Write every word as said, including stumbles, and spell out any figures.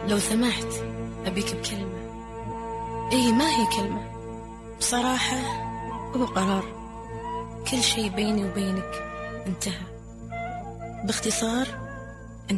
لو سمحت أبيك بكلمة. إيه ما هي كلمة، بصراحة هو قرار. كل شي بيني وبينك انتهى. باختصار